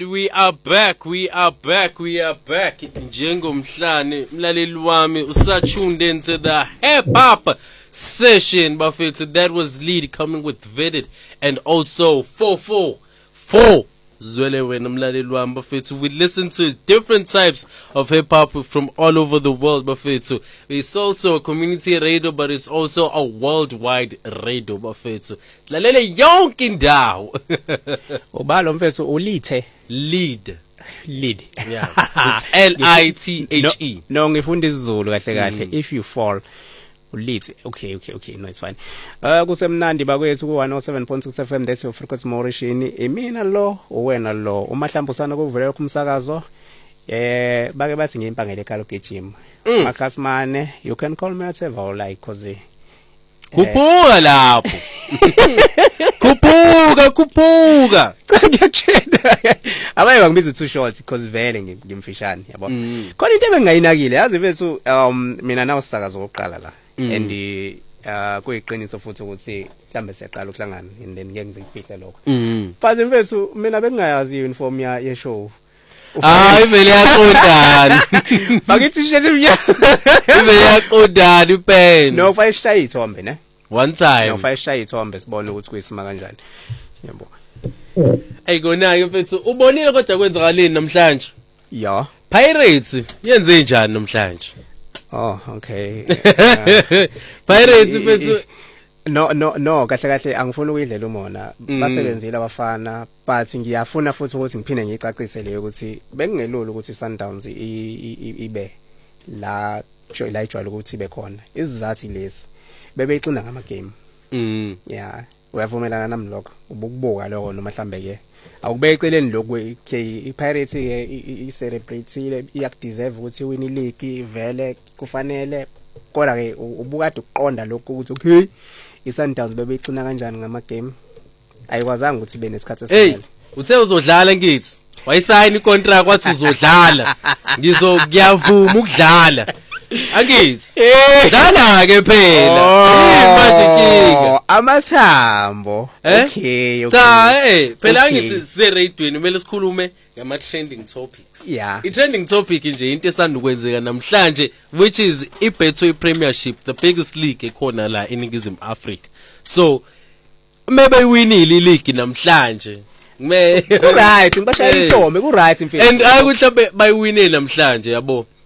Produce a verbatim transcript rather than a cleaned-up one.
And we are back, we are back, we are back. Njengomhlane mlaleli wami usatuned into the hip hop session, bafethu. That was Lead coming with Vetted and also four four four. Zwele wena mlaleli wami bafethu. We listen to different types of hip hop from all over the world, bafethu. It's also a community radio, but it's also a worldwide radio, bafethu. Lalele yonke indawo. Ubalo mfethu ulithe Lead. lead. Yeah. It's L I T H E. No, ngifunda isiZulu kahle kahle. If you fall ulithe. Okay, okay, okay. No, it's fine. Uh kusemnandi bakwethu ku one oh seven point six F M, that's your frequency Mauritian. Imina lo, uwena lo. Umahlambusana kuvela kumsakazo. Eh bake bathi ngimpangele ekhalo gym. Makhasimane, you can call me whatever you like cause Kupuka lapho. Kupuka, kupuka. Ngiyachela. Abaye bangibiza two shots because vele ngimfishane, yabo. Khona into ebengayinakile, yazi bethu um mina nawo sisakazo oqala la. And uh kuyiqiniso futhi ukuthi mhlambe siyaqala ukuhlangana and then ngeke ngizifihla lokho. But mfethu mina bengingayazi uniform ya ye show. Hayi vele yaqondana. Bakithi shirt emnyama. Vele yaqondana ipen. No fa ishaya ithombe ne. One time. No fa ishaya ithombe sibone ukuthi kuyisima kanjani. Yabo. Hey gonayo mfethu ubonile kodwa kwenzakaleni namhlanje? Yeah. Pirates yenze njani namhlanje? Oh, okay. Pirates mfethu No no no kahle kahle angifuni ukuyidlela umona basebenzile abafana but ngiyafuna futhi ukuthi ngiphinde ngicacise leyo ukuthi bekungelula ukuthi Sundowns ibe la la ijwayele ukuthi ibe khona izizathu lezi bebeyixina ngama game. Mm yeah uyavumelana nami lokho ubukubuka lokho noma mhlambe ke awubeceleni lokho iPirates ke i-celebrate iyakudeserve ukuthi win ileague vele kufanele kodwa ke ubukade ukuqonda lokho ukuthi okay iSundowns bebeyixina kanjani ngama game ayikwazanga ukuthi ibe nesikhathi esiningi. Hey uthe uzodlala ngithi wayisayina icontract wathi uzodlala ngizokuyavuma ukudlala angithi dlala ke phela manje kinga amathambo. Okay okay cha eh phela ngithi size radioweni kumele sikhulume ngama trending topics. Yeah, i trending topic nje into esandukwenzeka namhlanje which is iBetway Premiership, the biggest league ekhona la eNingizimu Africa. So maybe iwinile ileague namhlanje me right ngibashaya ithombe ku right mfethu and akuhlambe bayiwine namhlanje yabo.